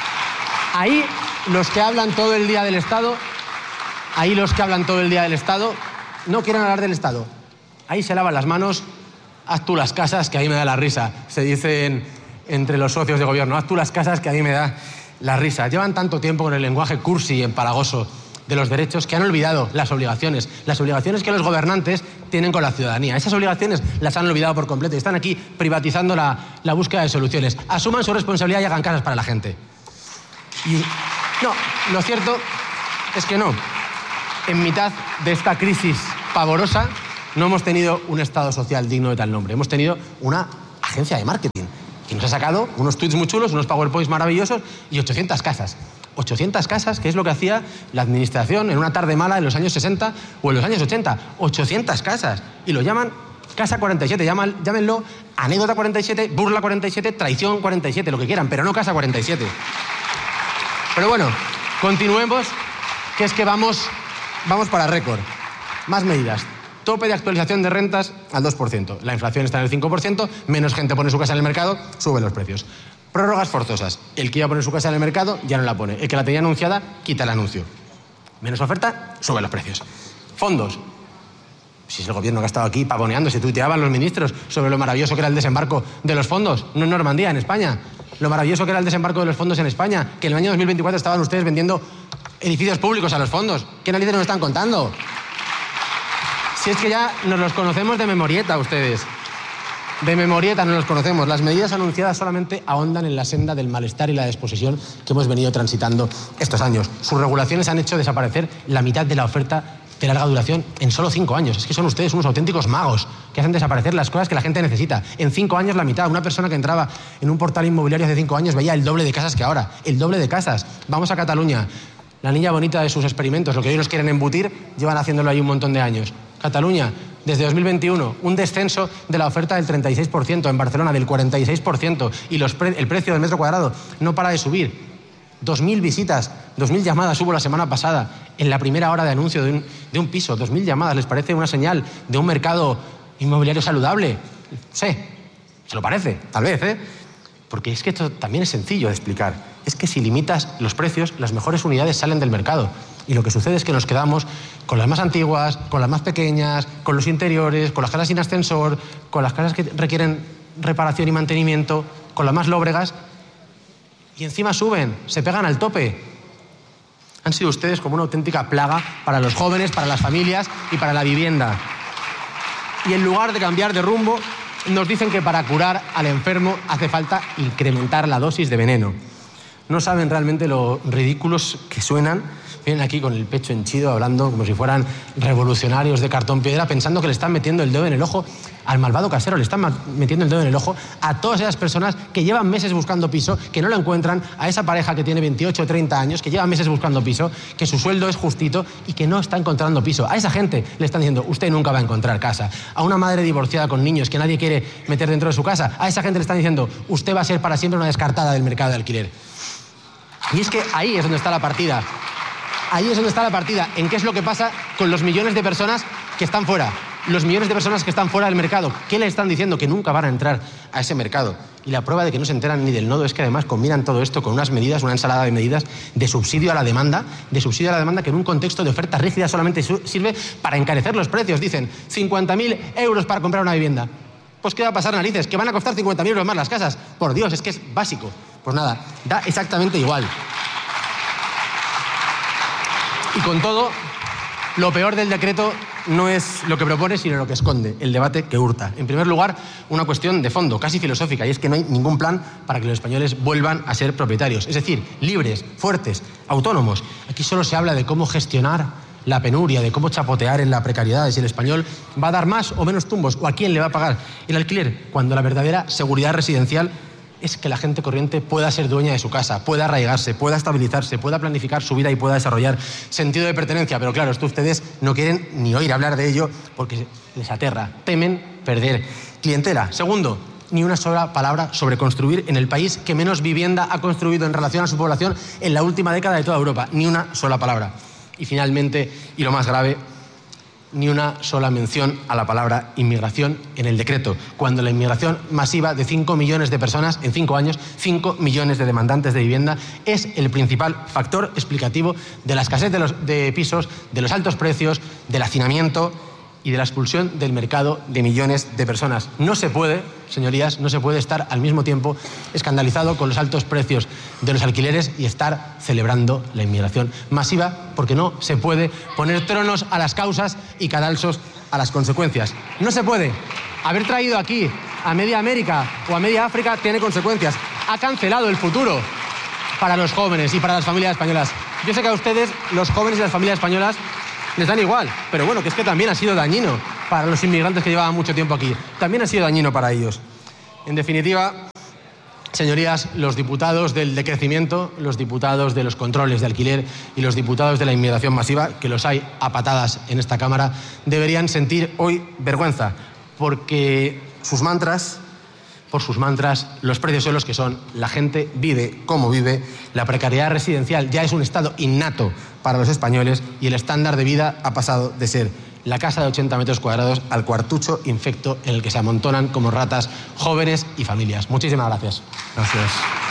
Ahí los que hablan todo el día del Estado, ahí los que hablan todo el día del Estado, no quieren hablar del Estado. Ahí se lavan las manos, haz tú las casas, que ahí me da la risa. Se dicen entre los socios de gobierno, haz tú las casas, que ahí me da la risa. Llevan tanto tiempo con el lenguaje cursi y empalagoso de los derechos que han olvidado las obligaciones. Las obligaciones que los gobernantes tienen con la ciudadanía. Esas obligaciones las han olvidado por completo y están aquí privatizando la, la búsqueda de soluciones. Asuman su responsabilidad y hagan casas para la gente. Y no, lo cierto, es que no. En mitad de esta crisis pavorosa no hemos tenido un Estado social digno de tal nombre. Hemos tenido una agencia de marketing que nos ha sacado unos tweets muy chulos, unos PowerPoints maravillosos y ochocientas casas. ochocientas casas, que es lo que hacía la administración en una tarde mala en los años sesenta o en los años ochenta. ochocientas casas. Y lo llaman Casa cuarenta y siete. Llaman, llámenlo Anécdota cuarenta y siete, Burla cuarenta y siete, Traición cuarenta y siete, lo que quieran, pero no Casa cuarenta y siete. Pero bueno, continuemos, que es que vamos, vamos para récord. Más medidas. Tope de actualización de rentas al dos por ciento. La inflación está en el cinco por ciento, menos gente pone su casa en el mercado, suben los precios. Prórrogas forzosas. El que iba a poner su casa en el mercado ya no la pone. El que la tenía anunciada, quita el anuncio. Menos oferta, sube los precios. Fondos. Si es el gobierno que ha estado aquí pavoneando, se tuiteaban los ministros sobre lo maravilloso que era el desembarco de los fondos. No en Normandía, en España. Lo maravilloso que era el desembarco de los fondos en España. Que en el año dos mil veinticuatro estaban ustedes vendiendo edificios públicos a los fondos. ¿Qué narices nos están contando? Si es que ya nos los conocemos de memorieta ustedes. De memorieta no los conocemos. Las medidas anunciadas solamente ahondan en la senda del malestar y la desposesión que hemos venido transitando estos años. Sus regulaciones han hecho desaparecer la mitad de la oferta de larga duración en solo cinco años. Es que son ustedes unos auténticos magos que hacen desaparecer las cosas que la gente necesita. En cinco años la mitad. Una persona que entraba en un portal inmobiliario hace cinco años veía el doble de casas que ahora. El doble de casas. Vamos a Cataluña. La niña bonita de sus experimentos, lo que hoy nos quieren embutir, llevan haciéndolo ahí un montón de años. Cataluña, desde dos mil veintiuno, un descenso de la oferta del treinta y seis por ciento, en Barcelona del cuarenta y seis por ciento, y los pre- el precio del metro cuadrado no para de subir. dos mil visitas, dos mil llamadas hubo la semana pasada en la primera hora de anuncio de un, de un piso. dos mil llamadas, ¿les parece una señal de un mercado inmobiliario saludable? Sí, se lo parece, tal vez, ¿eh? Porque es que esto también es sencillo de explicar. Es que si limitas los precios, las mejores unidades salen del mercado. Y lo que sucede es que nos quedamos con las más antiguas, con las más pequeñas, con los interiores, con las casas sin ascensor, con las casas que requieren reparación y mantenimiento, con las más lóbregas. Y encima suben, se pegan al tope. Han sido ustedes como una auténtica plaga para los jóvenes, para las familias y para la vivienda. Y en lugar de cambiar de rumbo, nos dicen que para curar al enfermo hace falta incrementar la dosis de veneno. No saben realmente lo ridículos que suenan. Vienen aquí con el pecho henchido, hablando como si fueran revolucionarios de cartón piedra, pensando que le están metiendo el dedo en el ojo al malvado casero, le están metiendo el dedo en el ojo a todas esas personas que llevan meses buscando piso, que no lo encuentran, a esa pareja que tiene veintiocho o treinta años, que lleva meses buscando piso, que su sueldo es justito y que no está encontrando piso. A esa gente le están diciendo, usted nunca va a encontrar casa. A una madre divorciada con niños que nadie quiere meter dentro de su casa, a esa gente le están diciendo, usted va a ser para siempre una descartada del mercado de alquiler. Y es que ahí es donde está la partida. Ahí es donde está la partida, en qué es lo que pasa con los millones de personas que están fuera. Los millones de personas que están fuera del mercado. ¿Qué le están diciendo? Que nunca van a entrar a ese mercado. Y la prueba de que no se enteran ni del nodo es que además combinan todo esto con unas medidas, una ensalada de medidas de subsidio a la demanda, de subsidio a la demanda que en un contexto de oferta rígida solamente sirve para encarecer los precios. Dicen, cincuenta mil euros para comprar una vivienda. Pues ¿qué va a pasar, narices? ¿Que van a costar cincuenta mil euros más las casas? Por Dios, es que es básico. Pues nada, da exactamente igual. Y con todo, lo peor del decreto no es lo que propone, sino lo que esconde, el debate que hurta. En primer lugar, una cuestión de fondo, casi filosófica, y es que no hay ningún plan para que los españoles vuelvan a ser propietarios. Es decir, libres, fuertes, autónomos. Aquí solo se habla de cómo gestionar la penuria, de cómo chapotear en la precariedad, de si el español va a dar más o menos tumbos, o a quién le va a pagar el alquiler, cuando la verdadera seguridad residencial es que la gente corriente pueda ser dueña de su casa, pueda arraigarse, pueda estabilizarse, pueda planificar su vida y pueda desarrollar sentido de pertenencia. Pero claro, esto ustedes no quieren ni oír hablar de ello porque les aterra, temen perder clientela. Segundo, ni una sola palabra sobre construir en el país que menos vivienda ha construido en relación a su población en la última década de toda Europa. Ni una sola palabra. Y finalmente, y lo más grave, ni una sola mención a la palabra inmigración en el decreto, cuando la inmigración masiva de cinco millones de personas en cinco años, cinco millones de demandantes de vivienda, es el principal factor explicativo de la escasez de, los, de pisos, de los altos precios, del hacinamiento y de la expulsión del mercado de millones de personas. No se puede, señorías, no se puede estar al mismo tiempo escandalizado con los altos precios de los alquileres y estar celebrando la inmigración masiva, porque no se puede poner tronos a las causas y cadalsos a las consecuencias. No se puede. Haber traído aquí a media América o a media África tiene consecuencias. Ha cancelado el futuro para los jóvenes y para las familias españolas. yo sé que a ustedes, los jóvenes y las familias españolas, les dan igual, pero bueno, que es que también ha sido dañino para los inmigrantes que llevaban mucho tiempo aquí. También ha sido dañino para ellos. En definitiva, señorías, los diputados del decrecimiento, los diputados de los controles de alquiler y los diputados de la inmigración masiva, que los hay a patadas en esta Cámara, deberían sentir hoy vergüenza, porque sus mantras, por sus mantras, los precios son los que son, la gente vive como vive, la precariedad residencial ya es un estado innato para los españoles y el estándar de vida ha pasado de ser la casa de ochenta metros cuadrados al cuartucho infecto en el que se amontonan como ratas jóvenes y familias. Muchísimas gracias. Gracias.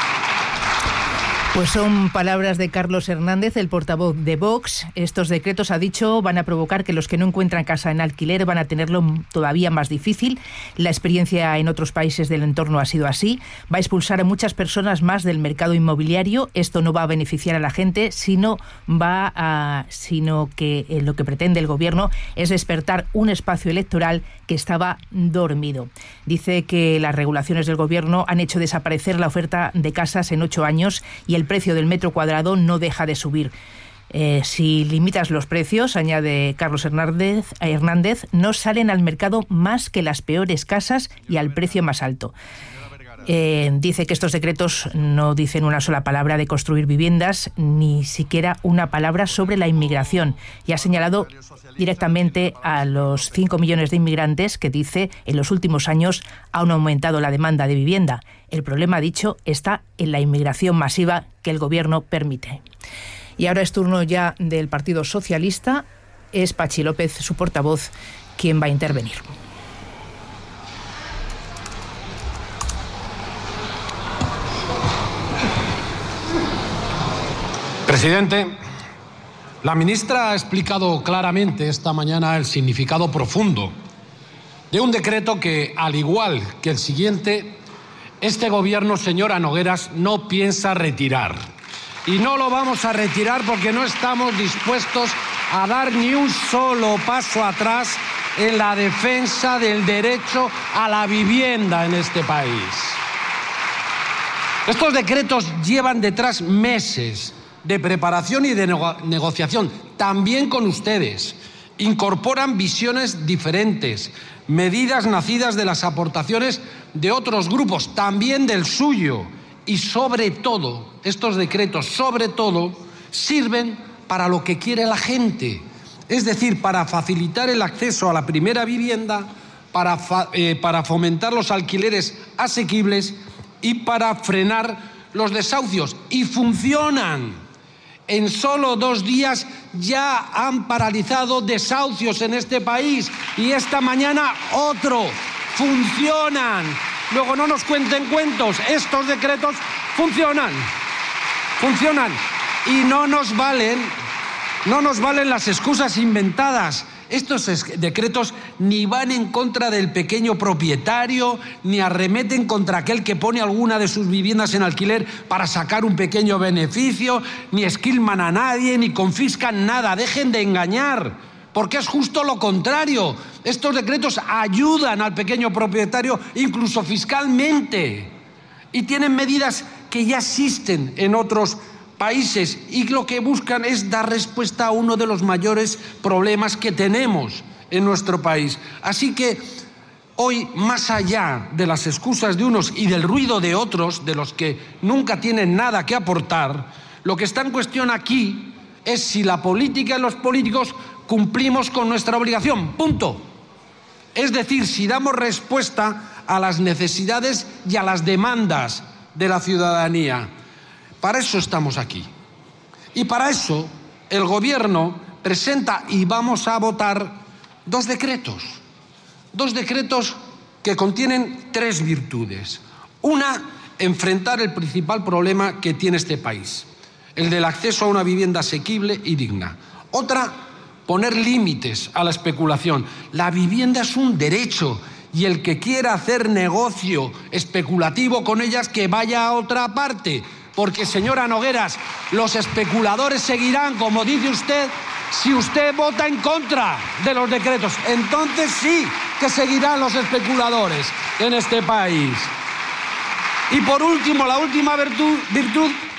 Pues son palabras de Carlos Hernández, el portavoz de Vox. Estos decretos, ha dicho, van a provocar que los que no encuentran casa en alquiler van a tenerlo todavía más difícil. La experiencia en otros países del entorno ha sido así. Va a expulsar a muchas personas más del mercado inmobiliario. Esto no va a beneficiar a la gente, sino va a, sino que eh, lo que pretende el gobierno es despertar un espacio electoral que estaba dormido. Dice que las regulaciones del gobierno han hecho desaparecer la oferta de casas en ocho años y el precio del metro cuadrado no deja de subir. Eh, si limitas los precios, añade Carlos Hernández, Hernández, no salen al mercado más que las peores casas y al precio más alto. Eh, dice que estos decretos no dicen una sola palabra de construir viviendas, ni siquiera una palabra sobre la inmigración, y ha señalado directamente a los cinco millones de inmigrantes que, dice, en los últimos años han aumentado la demanda de vivienda. El problema, ha dicho, está en la inmigración masiva que el gobierno permite. Y ahora es turno ya del Partido Socialista. Es Pachi López, su portavoz, quien va a intervenir. Presidente, la ministra ha explicado claramente esta mañana el significado profundo de un decreto que, al igual que el siguiente, este gobierno, señora Nogueras, no piensa retirar. Y no lo vamos a retirar porque no estamos dispuestos a dar ni un solo paso atrás en la defensa del derecho a la vivienda en este país. Estos decretos llevan detrás meses de preparación y de nego- negociación, también con ustedes. Incorporan visiones diferentes, medidas nacidas de las aportaciones de otros grupos, también del suyo. Y sobre todo, estos decretos, sobre todo, sirven para lo que quiere la gente. Es decir, para facilitar el acceso a la primera vivienda, para, fa- eh, para fomentar los alquileres asequibles y para frenar los desahucios. Y funcionan. En solo dos días ya han paralizado desahucios en este país y esta mañana otro. Funcionan. Luego no nos cuenten cuentos. Estos decretos funcionan. Funcionan. Y no nos valen, no nos valen las excusas inventadas. Estos decretos ni van en contra del pequeño propietario, ni arremeten contra aquel que pone alguna de sus viviendas en alquiler para sacar un pequeño beneficio, ni esquilman a nadie, ni confiscan nada. Dejen de engañar, porque es justo lo contrario. Estos decretos ayudan al pequeño propietario, incluso fiscalmente, y tienen medidas que ya existen en otros países y lo que buscan es dar respuesta a uno de los mayores problemas que tenemos en nuestro país. Así que hoy, más allá de las excusas de unos y del ruido de otros, de los que nunca tienen nada que aportar, lo que está en cuestión aquí es si la política y los políticos cumplimos con nuestra obligación. Punto. Es decir, si damos respuesta a las necesidades y a las demandas de la ciudadanía. Para eso estamos aquí. Y para eso el Gobierno presenta y vamos a votar dos decretos. Dos decretos que contienen tres virtudes. Una, enfrentar el principal problema que tiene este país, el del acceso a una vivienda asequible y digna. Otra, poner límites a la especulación. La vivienda es un derecho y el que quiera hacer negocio especulativo con ellas, que vaya a otra parte. Porque, señora Nogueras, los especuladores seguirán, como dice usted, si usted vota en contra de los decretos. Entonces sí que seguirán los especuladores en este país. Y por último, la última virtud, virtud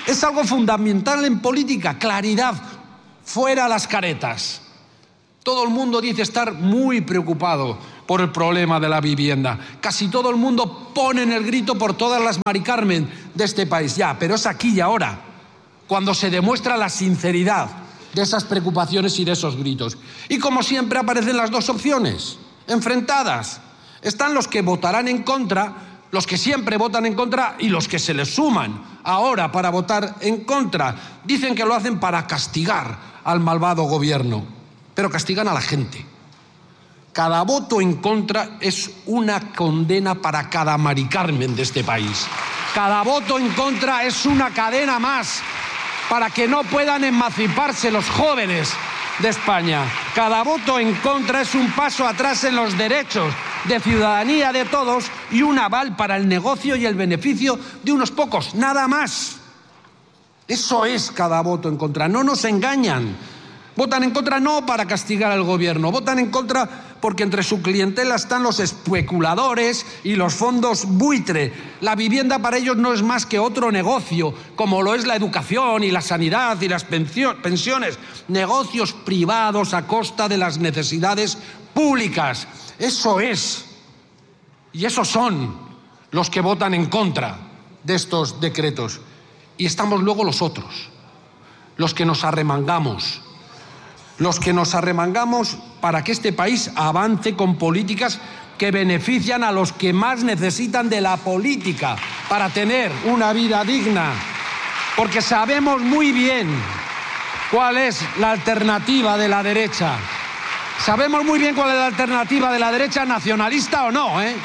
Es algo fundamental en política, claridad, fuera las caretas. Todo el mundo dice estar muy preocupado por el problema de la vivienda. Casi todo el mundo pone en el grito por todas las Mari Carmen de este país. Ya, pero es aquí y ahora, cuando se demuestra la sinceridad de esas preocupaciones y de esos gritos. Y como siempre aparecen las dos opciones, enfrentadas. Están los que votarán en contra, los que siempre votan en contra y los que se les suman ahora para votar en contra. Dicen que lo hacen para castigar al malvado gobierno, pero castigan a la gente. Cada voto en contra es una condena para cada Mari Carmen de este país. Cada voto en contra es una cadena más para que no puedan emanciparse los jóvenes de España. Cada voto en contra es un paso atrás en los derechos de ciudadanía de todos y un aval para el negocio y el beneficio de unos pocos, nada más. Eso es cada voto en contra. No nos engañan. Votan en contra no para castigar al gobierno, votan en contra porque entre su clientela están los especuladores y los fondos buitre. La vivienda para ellos no es más que otro negocio, como lo es la educación y la sanidad y las pensiones. Negocios privados a costa de las necesidades públicas. Eso es. Y esos son los que votan en contra de estos decretos. Y estamos luego los otros, los que nos arremangamos. Los que nos arremangamos para que este país avance con políticas que benefician a los que más necesitan de la política para tener una vida digna. Porque sabemos muy bien cuál es la alternativa de la derecha. Sabemos muy bien cuál es la alternativa de la derecha, nacionalista o no, ¿eh?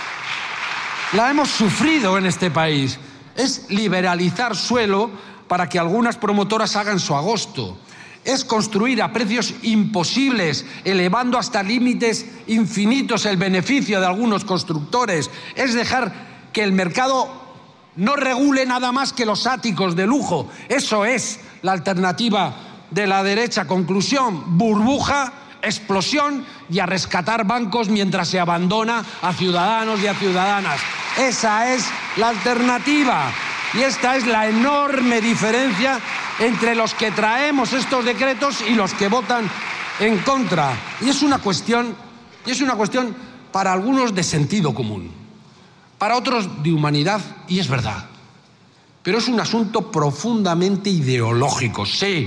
La hemos sufrido en este país. Es liberalizar suelo para que algunas promotoras hagan su agosto. Es construir a precios imposibles, elevando hasta límites infinitos el beneficio de algunos constructores. Es dejar que el mercado no regule nada más que los áticos de lujo. Eso es la alternativa de la derecha. Conclusión, burbuja, explosión y a rescatar bancos mientras se abandona a ciudadanos y a ciudadanas. Esa es la alternativa. Y esta es la enorme diferencia entre los que traemos estos decretos y los que votan en contra. Y es una cuestión, y es una cuestión para algunos de sentido común, para otros de humanidad, y es verdad. Pero es un asunto profundamente ideológico, sí.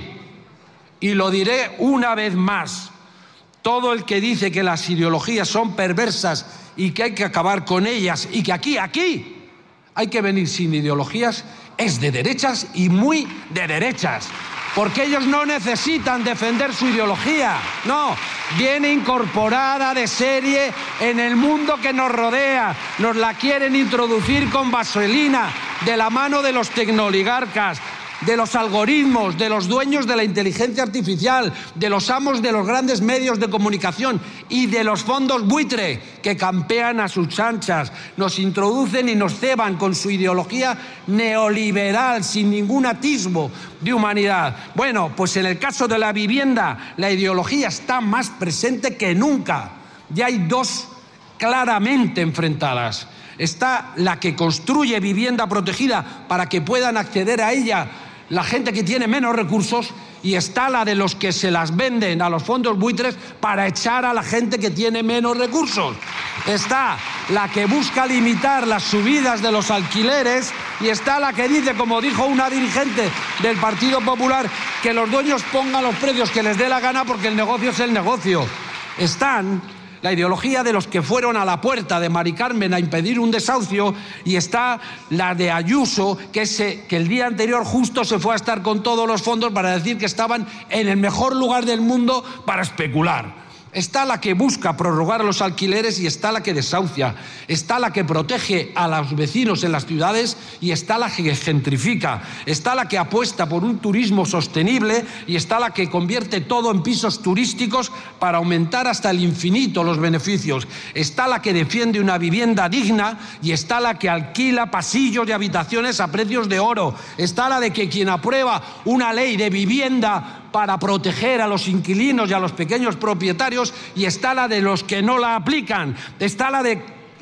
Y lo diré una vez más. Todo el que dice que las ideologías son perversas y que hay que acabar con ellas y que aquí, aquí, hay que venir sin ideologías, es de derechas y muy de derechas. Porque ellos no necesitan defender su ideología, no, viene incorporada de serie en el mundo que nos rodea. Nos la quieren introducir con vaselina, de la mano de los tecnooligarcas, de los algoritmos, de los dueños de la inteligencia artificial, de los amos de los grandes medios de comunicación y de los fondos buitre que campean a sus anchas. Nos introducen y nos ceban con su ideología neoliberal sin ningún atisbo de humanidad. Bueno, pues en el caso de la vivienda, la ideología está más presente que nunca. Ya hay dos claramente enfrentadas. Está la que construye vivienda protegida para que puedan acceder a ella la gente que tiene menos recursos, y está la de los que se las venden a los fondos buitres para echar a la gente que tiene menos recursos. Está la que busca limitar las subidas de los alquileres y está la que dice, como dijo una dirigente del Partido Popular, que los dueños pongan los precios que les dé la gana porque el negocio es el negocio. Están la ideología de los que fueron a la puerta de Mari Carmen a impedir un desahucio, y está la de Ayuso, que, se, que el día anterior justo se fue a estar con todos los fondos para decir que estaban en el mejor lugar del mundo para especular. Está la que busca prorrogar los alquileres y está la que desahucia. Está la que protege a los vecinos en las ciudades y está la que gentrifica. Está la que apuesta por un turismo sostenible y está la que convierte todo en pisos turísticos para aumentar hasta el infinito los beneficios. Está la que defiende una vivienda digna y está la que alquila pasillos y habitaciones a precios de oro. Está la de que quien aprueba una ley de vivienda para proteger a los inquilinos y a los pequeños propietarios, y está la de los que no la aplican. Está la de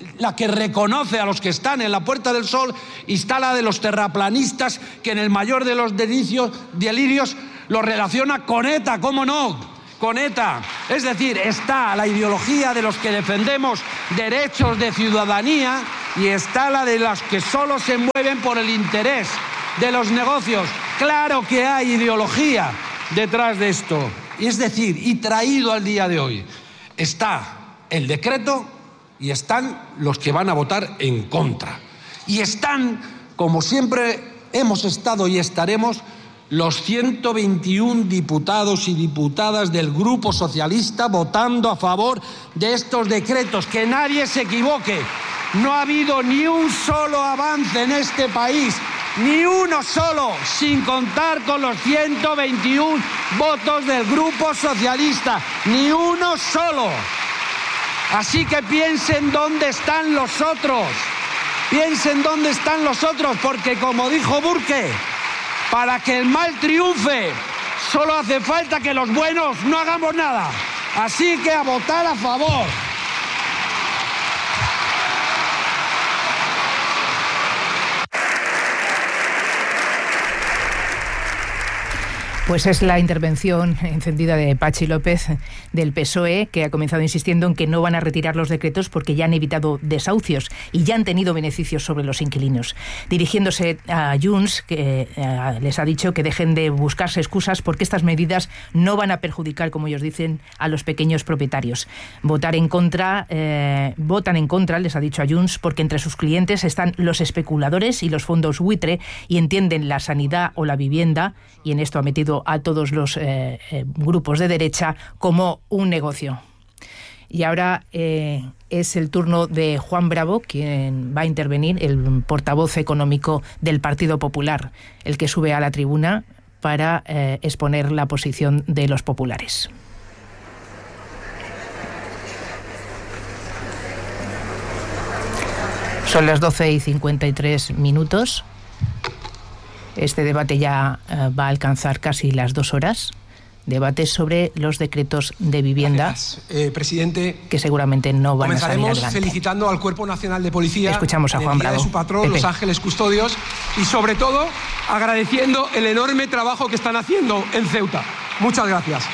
la que reconoce a los que están en la Puerta del Sol, y está la de los terraplanistas, que en el mayor de los delirios, delirios lo relaciona con ETA, ¿cómo no? Con ETA. Es decir, está la ideología de los que defendemos derechos de ciudadanía y está la de los que solo se mueven por el interés de los negocios. Claro que hay ideología detrás de esto. Es decir, y traído al día de hoy, está el decreto y están los que van a votar en contra. Y están, como siempre hemos estado y estaremos, los ciento veintiún diputados y diputadas del Grupo Socialista votando a favor de estos decretos. Que nadie se equivoque, no ha habido ni un solo avance en este país, ni uno solo, sin contar con los ciento veintiún votos del Grupo Socialista, ni uno solo. Así que piensen dónde están los otros, piensen dónde están los otros, porque como dijo Burke, para que el mal triunfe, solo hace falta que los buenos no hagamos nada. Así que a votar a favor. Pues es la intervención encendida de Patxi López del P S O E, que ha comenzado insistiendo en que no van a retirar los decretos porque ya han evitado desahucios y ya han tenido beneficios sobre los inquilinos. Dirigiéndose a Junts, que eh, les ha dicho que dejen de buscarse excusas porque estas medidas no van a perjudicar, como ellos dicen, a los pequeños propietarios. Votar en contra, eh, votan en contra, les ha dicho a Junts, porque entre sus clientes están los especuladores y los fondos buitre y entienden la sanidad o la vivienda, y en esto ha metido a todos los eh, eh, grupos de derecha como un negocio. Y ahora eh, es el turno de Juan Bravo, quien va a intervenir, el portavoz económico del Partido Popular, el que sube a la tribuna para eh, exponer la posición de los populares. Son las doce y cincuenta y tres minutos. Este debate ya eh, va a alcanzar casi las dos horas. Debate sobre los decretos de vivienda. Gracias, eh, presidente. Que seguramente no van a salir adelante. Comenzaremos felicitando al Cuerpo Nacional de Policía. Escuchamos a Juan Bravo. De su patrón, Pepe. Los Ángeles Custodios, y sobre todo agradeciendo el enorme trabajo que están haciendo en Ceuta. Muchas gracias.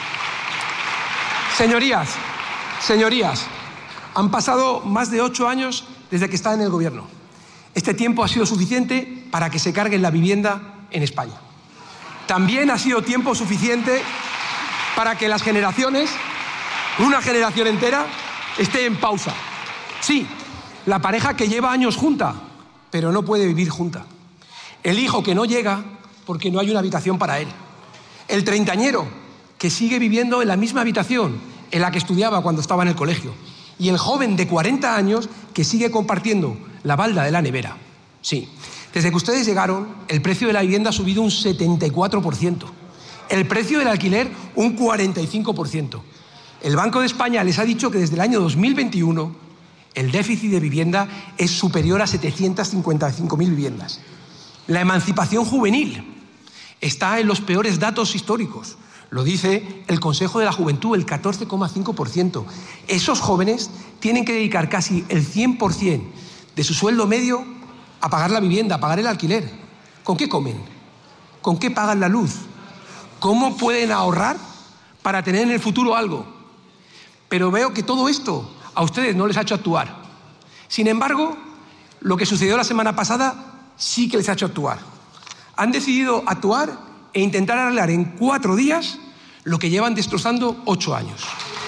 Señorías, señorías, han pasado más de ocho años desde que está en el gobierno. Este tiempo ha sido suficiente para que se cargue la vivienda en España. También ha sido tiempo suficiente para que las generaciones, una generación entera, esté en pausa. Sí, la pareja que lleva años junta, pero no puede vivir junta. El hijo que no llega porque no hay una habitación para él. El treintañero que sigue viviendo en la misma habitación en la que estudiaba cuando estaba en el colegio. Y el joven de cuarenta años que sigue compartiendo la balda de la nevera. Sí, desde que ustedes llegaron, el precio de la vivienda ha subido un setenta y cuatro por ciento. El precio del alquiler, un cuarenta y cinco por ciento. El Banco de España les ha dicho que desde el año dos mil veintiuno el déficit de vivienda es superior a setecientas cincuenta y cinco mil viviendas. La emancipación juvenil está en los peores datos históricos. Lo dice el Consejo de la Juventud, el catorce coma cinco por ciento. Esos jóvenes tienen que dedicar casi el cien por ciento de su sueldo medio a pagar la vivienda, a pagar el alquiler. ¿Con qué comen? ¿Con qué pagan la luz? ¿Cómo pueden ahorrar para tener en el futuro algo? Pero veo que todo esto a ustedes no les ha hecho actuar. Sin embargo, lo que sucedió la semana pasada sí que les ha hecho actuar. Han decidido actuar e intentar arreglar en cuatro días lo que llevan destrozando ocho años.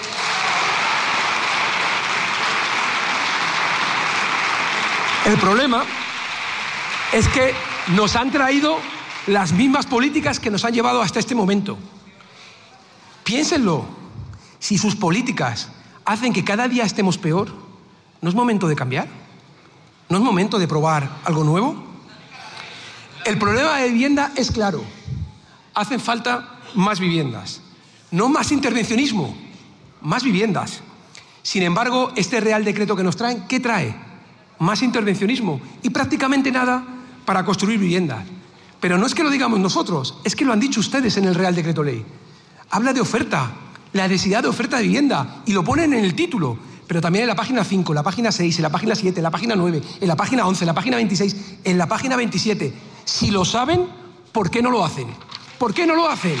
El problema es que nos han traído las mismas políticas que nos han llevado hasta este momento. Piénsenlo, si sus políticas hacen que cada día estemos peor, ¿no es momento de cambiar? ¿No es momento de probar algo nuevo? El problema de vivienda es claro. Hacen falta más viviendas. No más intervencionismo, más viviendas. Sin embargo, este Real Decreto que nos traen, ¿qué trae? Más intervencionismo y prácticamente nada para construir viviendas. Pero no es que lo digamos nosotros, es que lo han dicho ustedes en el Real Decreto Ley. Habla de oferta, la necesidad de oferta de vivienda, y lo ponen en el título, pero también en la página cinco, en la página seis, en la página siete, en la página nueve, en la página once, en la página veintiséis, en la página veintisiete. Si lo saben, ¿por qué no lo hacen? ¿Por qué no lo hacen?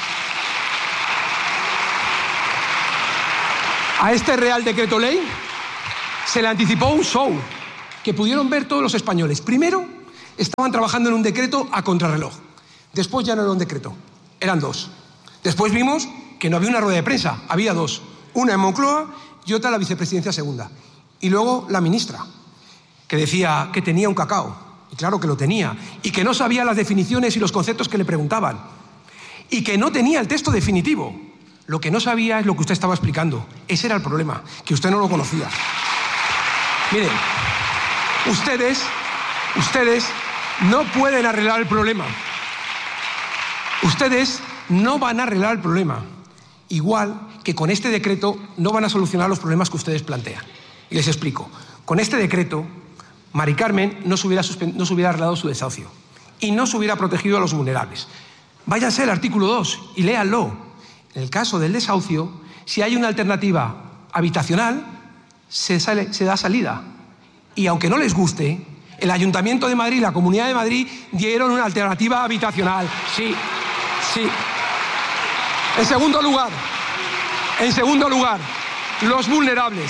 A este Real Decreto Ley se le anticipó un show que pudieron ver todos los españoles. Primero, estaban trabajando en un decreto a contrarreloj. Después ya no era un decreto, eran dos. Después vimos que no había una rueda de prensa, había dos. Una en Moncloa y otra en la vicepresidencia segunda. Y luego la ministra, que decía que tenía un cacao. Y claro que lo tenía. Y que no sabía las definiciones y los conceptos que le preguntaban. Y que no tenía el texto definitivo. Lo que no sabía es lo que usted estaba explicando. Ese era el problema, que usted no lo conocía. Miren, ustedes, ustedes no pueden arreglar el problema. Ustedes no van a arreglar el problema. Igual que con este decreto no van a solucionar los problemas que ustedes plantean. Y les explico. Con este decreto, Mari Carmen no se hubiera, no se hubiera arreglado su desahucio y no se hubiera protegido a los vulnerables. Váyanse al artículo dos y léanlo. En el caso del desahucio, si hay una alternativa habitacional, se, sale, se da salida. Y aunque no les guste, el Ayuntamiento de Madrid y la Comunidad de Madrid dieron una alternativa habitacional. Sí, sí. En segundo lugar, en segundo lugar, los vulnerables.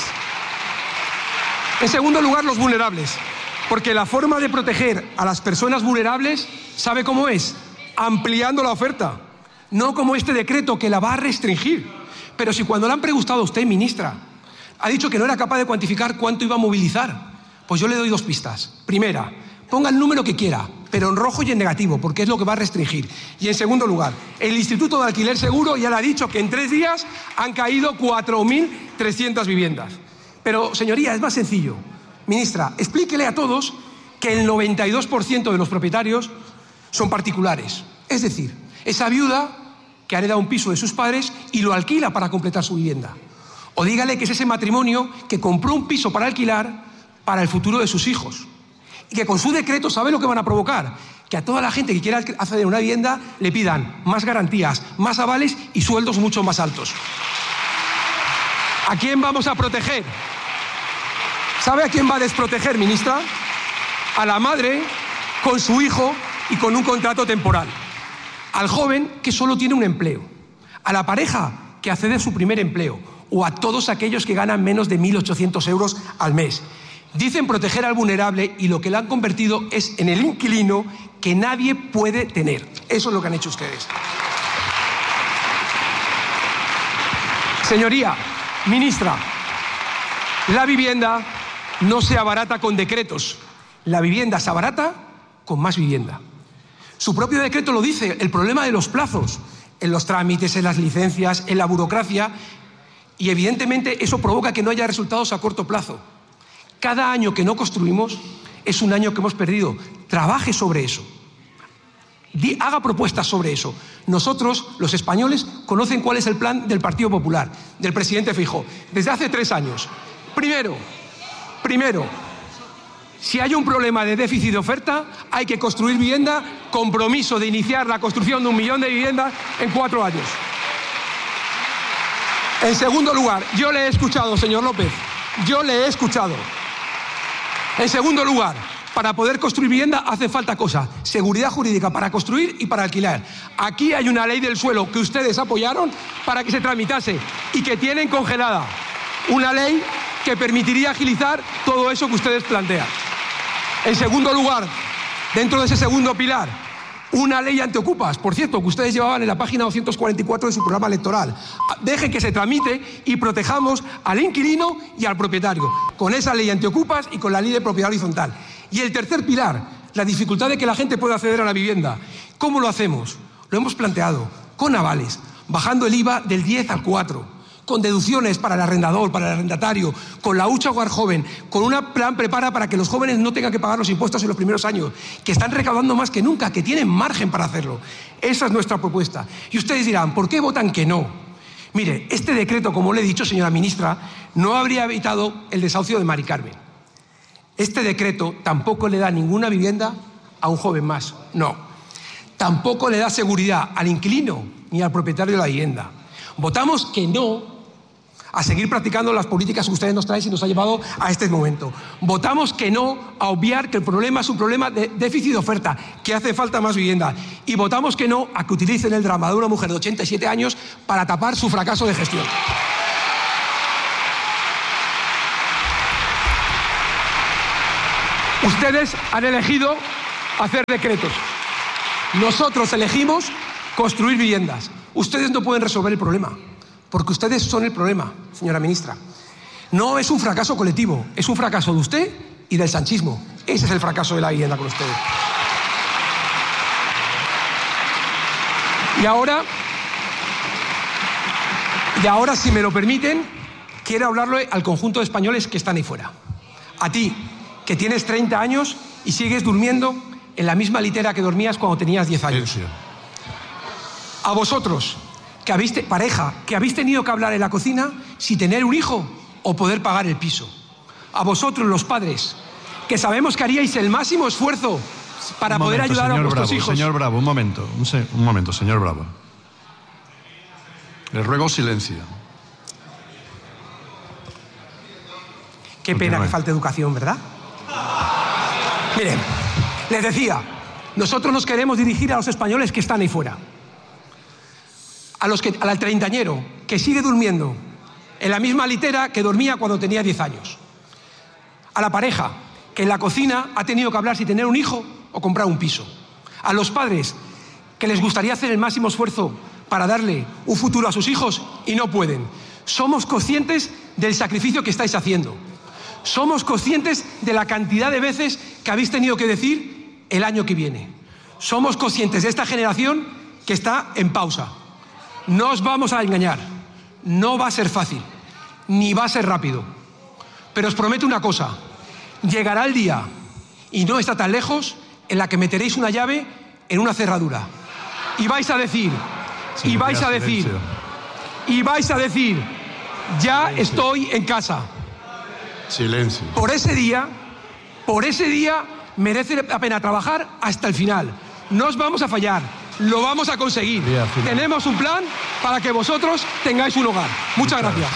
En segundo lugar, los vulnerables. Porque la forma de proteger a las personas vulnerables, ¿sabe cómo es? Ampliando la oferta. No como este decreto que la va a restringir. Pero si cuando le han preguntado a usted, ministra, ha dicho que no era capaz de cuantificar cuánto iba a movilizar, pues yo le doy dos pistas. Primera, ponga el número que quiera, pero en rojo y en negativo, porque es lo que va a restringir. Y en segundo lugar, el Instituto de Alquiler Seguro ya le ha dicho que en tres días han caído cuatro mil trescientas viviendas. Pero, señoría, es más sencillo. Ministra, explíquele a todos que el noventa y dos por ciento de los propietarios son particulares. Es decir, esa viuda que hereda un piso de sus padres y lo alquila para completar su vivienda. O dígale que es ese matrimonio que compró un piso para alquilar para el futuro de sus hijos. Y que con su decreto, ¿sabe lo que van a provocar? Que a toda la gente que quiera acceder a una vivienda le pidan más garantías, más avales y sueldos mucho más altos. ¿A quién vamos a proteger? ¿Sabe a quién va a desproteger, ministra? A la madre con su hijo y con un contrato temporal. Al joven que solo tiene un empleo. A la pareja que accede a su primer empleo. O a todos aquellos que ganan menos de mil ochocientos euros al mes. Dicen proteger al vulnerable y lo que le han convertido es en el inquilino que nadie puede tener. Eso es lo que han hecho ustedes. Señoría, ministra, la vivienda no se abarata con decretos. La vivienda se abarata con más vivienda. Su propio decreto lo dice, el problema de los plazos, en los trámites, en las licencias, en la burocracia, y evidentemente eso provoca que no haya resultados a corto plazo. Cada año que no construimos es un año que hemos perdido. Trabaje sobre eso. Haga propuestas sobre eso. Nosotros, los españoles, conocen cuál es el plan del Partido Popular, del presidente Feijóo, desde hace tres años. Primero, primero, si hay un problema de déficit de oferta, hay que construir vivienda, compromiso de iniciar la construcción de un millón de viviendas en cuatro años. En segundo lugar, yo le he escuchado, señor López, yo le he escuchado. En segundo lugar, para poder construir vivienda hace falta cosa, seguridad jurídica para construir y para alquilar. Aquí hay una ley del suelo que ustedes apoyaron para que se tramitase y que tienen congelada. Una ley que permitiría agilizar todo eso que ustedes plantean. En segundo lugar, dentro de ese segundo pilar, una ley antiocupas, por cierto, que ustedes llevaban en la página doscientos cuarenta y cuatro de su programa electoral. Dejen que se tramite y protejamos al inquilino y al propietario, con esa ley antiocupas y con la ley de propiedad horizontal. Y el tercer pilar, la dificultad de que la gente pueda acceder a la vivienda. ¿Cómo lo hacemos? Lo hemos planteado con avales, bajando el I V A del diez al cuatro. Con deducciones para el arrendador, para el arrendatario, con la hucha hogar joven, con una plan prepara para que los jóvenes no tengan que pagar los impuestos en los primeros años, que están recaudando más que nunca, que tienen margen para hacerlo. Esa es nuestra propuesta. Y ustedes dirán, ¿por qué votan que no? Mire, este decreto, como le he dicho, señora ministra, no habría evitado el desahucio de Mari Carmen. Este decreto tampoco le da ninguna vivienda a un joven más, no. Tampoco le da seguridad al inquilino ni al propietario de la vivienda. Votamos que no a seguir practicando las políticas que ustedes nos traen y nos ha llevado a este momento. Votamos que no a obviar que el problema es un problema de déficit de oferta, que hace falta más vivienda. Y votamos que no a que utilicen el drama de una mujer de ochenta y siete años para tapar su fracaso de gestión. Ustedes han elegido hacer decretos. Nosotros elegimos construir viviendas. Ustedes no pueden resolver el problema, porque ustedes son el problema, señora ministra. No es un fracaso colectivo, es un fracaso de usted y del sanchismo. Ese es el fracaso de la vivienda con ustedes. Y ahora, y ahora, si me lo permiten, quiero hablarle al conjunto de españoles que están ahí fuera. A ti, que tienes treinta años y sigues durmiendo en la misma litera que dormías cuando tenías diez años. A vosotros, que habéis te, pareja, que habéis tenido que hablar en la cocina si tener un hijo o poder pagar el piso. A vosotros, los padres, que sabemos que haríais el máximo esfuerzo para un poder momento, ayudar a vuestros Bravo, hijos. Señor Bravo, un momento, un, se, un momento, señor Bravo. Le ruego silencio. Qué pena que falte educación, ¿verdad? Miren, les decía, nosotros nos queremos dirigir a los españoles que están ahí fuera. A los que, al treintañero que sigue durmiendo en la misma litera que dormía cuando tenía diez años. A la pareja que en la cocina ha tenido que hablar si tener un hijo o comprar un piso. A los padres que les gustaría hacer el máximo esfuerzo para darle un futuro a sus hijos y no pueden. Somos conscientes del sacrificio que estáis haciendo. Somos conscientes de la cantidad de veces que habéis tenido que decir el año que viene. Somos conscientes de esta generación que está en pausa. No os vamos a engañar. No va a ser fácil, ni va a ser rápido. Pero os prometo una cosa. Llegará el día, y no está tan lejos, en la que meteréis una llave en una cerradura. Y vais a decir, Sí, y vais a decir, silencio. y vais a decir, ya Silencio. estoy en casa. Silencio. Por ese día, por ese día merece la pena trabajar hasta el final. No os vamos a fallar, lo vamos a conseguir. Día final. Tenemos un plan para que vosotros tengáis un hogar. Muchas gracias.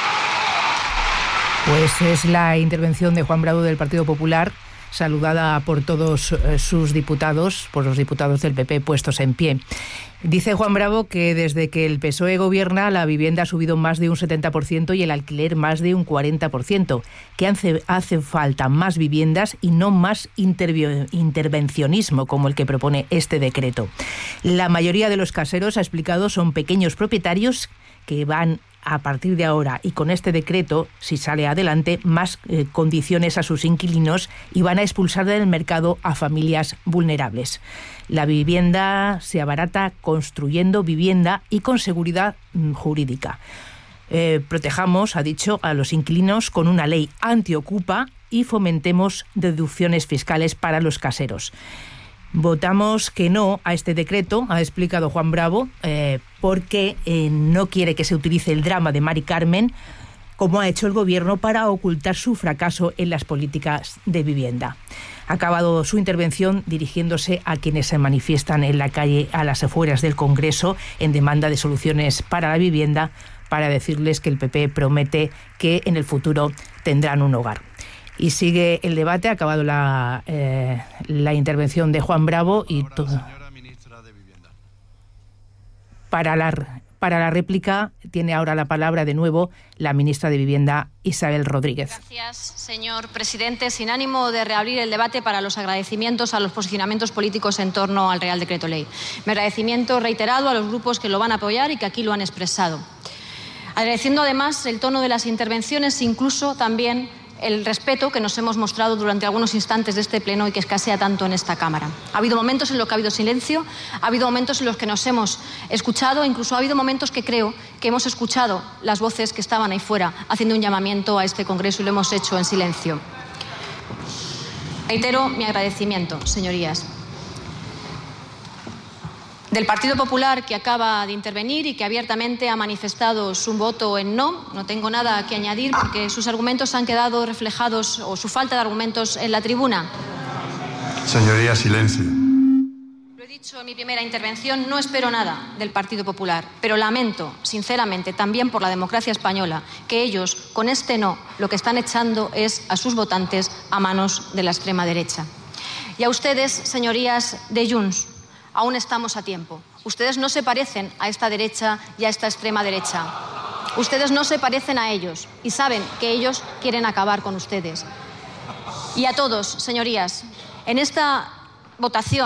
Pues es la intervención de Juan Bravo del Partido Popular, saludada por todos eh, sus diputados, por los diputados del P P puestos en pie. Dice Juan Bravo que desde que el P S O E gobierna la vivienda ha subido más de un setenta por ciento y el alquiler más de un cuarenta por ciento, que hace, hace falta más viviendas y no más intervencionismo como el que propone este decreto. La mayoría de los caseros, ha explicado, son pequeños propietarios que van a partir de ahora y con este decreto, si sale adelante, más eh, condiciones a sus inquilinos y van a expulsar del mercado a familias vulnerables. La vivienda se abarata construyendo vivienda y con seguridad mm, jurídica. Eh, protejamos, ha dicho, a los inquilinos con una ley antiocupa y fomentemos deducciones fiscales para los caseros. Votamos que no a este decreto, ha explicado Juan Bravo, eh, porque eh, no quiere que se utilice el drama de Mari Carmen, como ha hecho el Gobierno, para ocultar su fracaso en las políticas de vivienda. Ha acabado su intervención dirigiéndose a quienes se manifiestan en la calle a las afueras del Congreso en demanda de soluciones para la vivienda, para decirles que el P P promete que en el futuro tendrán un hogar. Y sigue el debate, ha acabado la, eh, la intervención de Juan Bravo y todo. Para la, para la réplica tiene ahora la palabra de nuevo la ministra de Vivienda, Isabel Rodríguez. Gracias, señor presidente. Sin ánimo de reabrir el debate, para los agradecimientos a los posicionamientos políticos en torno al Real Decreto Ley. Mi agradecimiento reiterado a los grupos que lo van a apoyar y que aquí lo han expresado. Agradeciendo además el tono de las intervenciones, incluso también el respeto que nos hemos mostrado durante algunos instantes de este pleno y que escasea tanto en esta Cámara. Ha habido momentos en los que ha habido silencio, ha habido momentos en los que nos hemos escuchado, incluso ha habido momentos que creo que hemos escuchado las voces que estaban ahí fuera haciendo un llamamiento a este Congreso y lo hemos hecho en silencio. Reitero mi agradecimiento, señorías. Del Partido Popular, que acaba de intervenir y que abiertamente ha manifestado su voto en no. No tengo nada que añadir porque sus argumentos han quedado reflejados, o su falta de argumentos, en la tribuna. Señoría, silencio. Lo he dicho en mi primera intervención, no espero nada del Partido Popular, pero lamento, sinceramente, también por la democracia española, que ellos, con este no, lo que están echando es a sus votantes a manos de la extrema derecha. Y a ustedes, señorías de Junts, aún estamos a tiempo. Ustedes no se parecen a esta derecha y a esta extrema derecha. Ustedes no se parecen a ellos y saben que ellos quieren acabar con ustedes. Y a todos, señorías, en esta votación